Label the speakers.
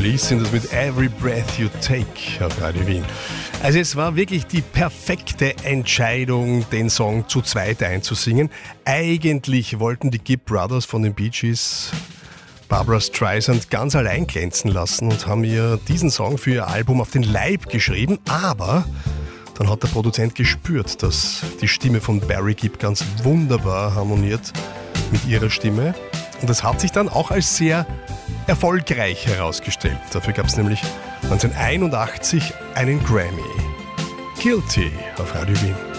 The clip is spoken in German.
Speaker 1: Police sind das mit Every Breath You Take auf Radio Wien. Also es war wirklich die perfekte Entscheidung, den Song zu zweit einzusingen. Eigentlich wollten die Gibb Brothers von den Bee Gees Barbra Streisand ganz allein glänzen lassen und haben ihr diesen Song für ihr Album auf den Leib geschrieben, aber dann hat der Produzent gespürt, dass die Stimme von Barry Gibb ganz wunderbar harmoniert mit ihrer Stimme. Und das hat sich dann auch als sehr erfolgreich herausgestellt. Dafür gab es nämlich 1981 einen Grammy. Guilty auf Radio Wien.